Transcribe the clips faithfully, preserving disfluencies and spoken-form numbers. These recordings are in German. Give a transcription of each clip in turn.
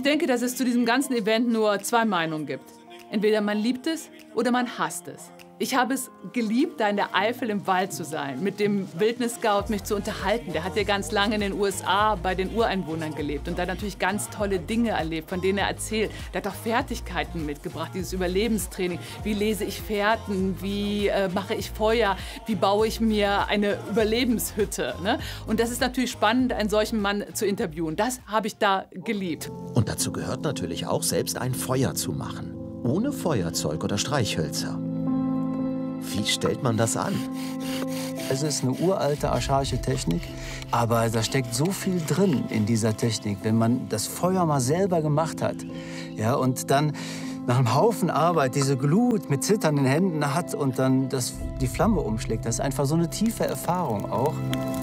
Ich denke, dass es zu diesem ganzen Event nur zwei Meinungen gibt. Entweder man liebt es oder man hasst es. Ich habe es geliebt, da in der Eifel im Wald zu sein, mit dem Wildnis-Scout mich zu unterhalten. Der hat ja ganz lange in den U S A bei den Ureinwohnern gelebt und da natürlich ganz tolle Dinge erlebt, von denen er erzählt. Der hat auch Fertigkeiten mitgebracht, dieses Überlebenstraining. Wie lese ich Fährten, wie äh, mache ich Feuer, wie baue ich mir eine Überlebenshütte. Ne? Und das ist natürlich spannend, einen solchen Mann zu interviewen. Das habe ich da geliebt. Und dazu gehört natürlich auch, selbst ein Feuer zu machen. Ohne Feuerzeug oder Streichhölzer. Wie stellt man das an? Es ist eine uralte, archaische Technik, aber da steckt so viel drin in dieser Technik, wenn man das Feuer mal selber gemacht hat. Ja, und dann nach einem Haufen Arbeit diese Glut mit zitternden Händen hat und dann das, die Flamme umschlägt. Das ist einfach so eine tiefe Erfahrung auch.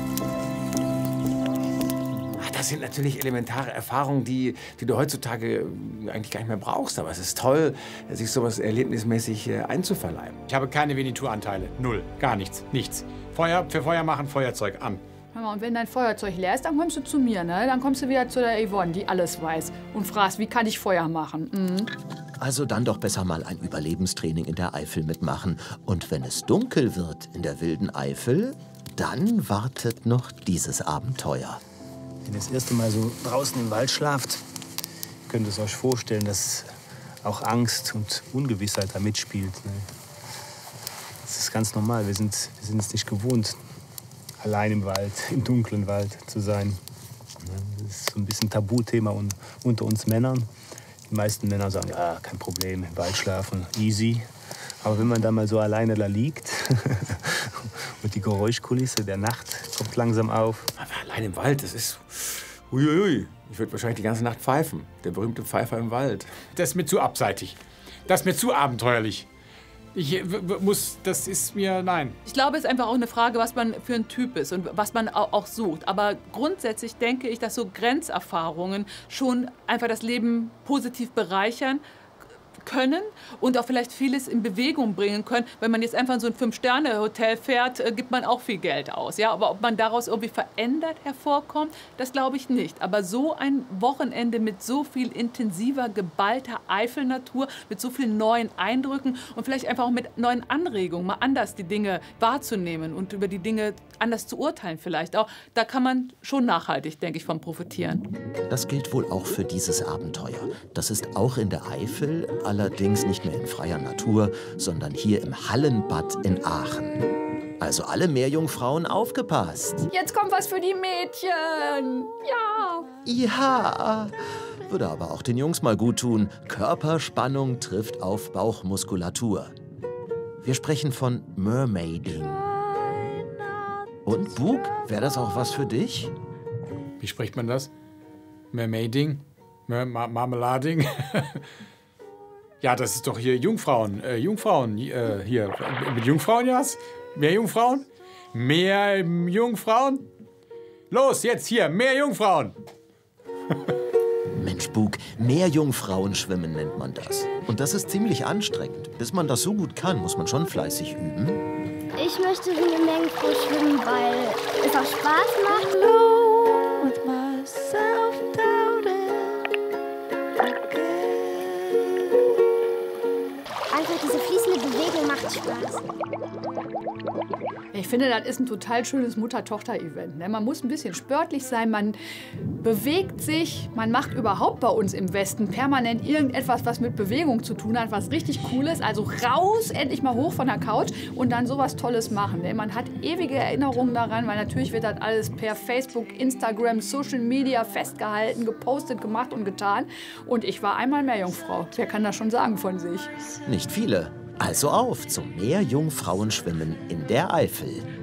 Das sind natürlich elementare Erfahrungen, die, die du heutzutage eigentlich gar nicht mehr brauchst. Aber es ist toll, sich sowas erlebnismäßig einzuverleiben. Ich habe keine Veneturanteile. Null. Gar nichts. Nichts. Feuer, für Feuer machen, Feuerzeug an. Hör mal, und wenn dein Feuerzeug leer ist, dann kommst du zu mir, ne? Dann kommst du wieder zu der Yvonne, die alles weiß. Und fragst, wie kann ich Feuer machen? Mhm. Also dann doch besser mal ein Überlebenstraining in der Eifel mitmachen. Und wenn es dunkel wird in der wilden Eifel, dann wartet noch dieses Abenteuer. Wenn ihr das erste Mal so draußen im Wald schlaft, könnt ihr es euch vorstellen, dass auch Angst und Ungewissheit da mitspielt. Ne? Das ist ganz normal. Wir sind, wir sind es nicht gewohnt, allein im Wald, im dunklen Wald zu sein. Das ist so ein bisschen ein Tabuthema unter uns Männern. Die meisten Männer sagen, ja, kein Problem, im Wald schlafen, easy. Aber wenn man da mal so alleine da liegt und die Geräuschkulisse der Nacht kommt langsam auf. Aber allein im Wald, das ist... Uiuiui. Ich würde wahrscheinlich die ganze Nacht pfeifen. Der berühmte Pfeifer im Wald. Das ist mir zu abseitig. Das ist mir zu abenteuerlich. Ich muss, das ist mir, nein. Ich glaube, es ist einfach auch eine Frage, was man für ein Typ ist und was man auch sucht. Aber grundsätzlich denke ich, dass so Grenzerfahrungen schon einfach das Leben positiv bereichern können und auch vielleicht vieles in Bewegung bringen können. Wenn man jetzt einfach in so ein Fünf-Sterne-Hotel fährt, äh, gibt man auch viel Geld aus. Ja? Aber ob man daraus irgendwie verändert hervorkommt, das glaube ich nicht. Aber so ein Wochenende mit so viel intensiver, geballter Eifelnatur, mit so vielen neuen Eindrücken und vielleicht einfach auch mit neuen Anregungen, mal anders die Dinge wahrzunehmen und über die Dinge anders zu urteilen vielleicht auch, da kann man schon nachhaltig, denke ich, von profitieren. Das gilt wohl auch für dieses Abenteuer. Das ist auch in der Eifel, allerdings nicht mehr in freier Natur, sondern hier im Hallenbad in Aachen. Also alle Meerjungfrauen aufgepasst. Jetzt kommt was für die Mädchen. Ja. Ja. Würde aber auch den Jungs mal gut tun. Körperspannung trifft auf Bauchmuskulatur. Wir sprechen von Mermaiding. Und Bug, wäre das auch was für dich? Wie spricht man das? Mermaiding? Mer Ma Marmelading? Ja, das ist doch hier Jungfrauen. Äh, Jungfrauen, äh, hier. Mit Jungfrauen, Jas? Mehr Jungfrauen? Mehr Jungfrauen? Los, jetzt hier, mehr Jungfrauen! Mensch, Bug, Meerjungfrauen schwimmen nennt man das. Und das ist ziemlich anstrengend. Bis man das so gut kann, muss man schon fleißig üben. Ich möchte wie eine Meerjungfrau schwimmen, weil es auch Spaß macht. Einfach diese fließende Bewegung macht Spaß. Ich finde, das ist ein total schönes Mutter-Tochter-Event. Ne? Man muss ein bisschen sportlich sein, man bewegt sich, man macht überhaupt bei uns im Westen permanent irgendetwas, was mit Bewegung zu tun hat, was richtig cool ist. Also raus, endlich mal hoch von der Couch und dann sowas Tolles machen. Ne? Man hat ewige Erinnerungen daran, weil natürlich wird das alles per Facebook, Instagram, Social Media festgehalten, gepostet, gemacht und getan. Und ich war einmal Meerjungfrau. Wer kann das schon sagen von sich? Nicht viele. Also auf zum Meerjungfrauenschwimmen in der Eifel.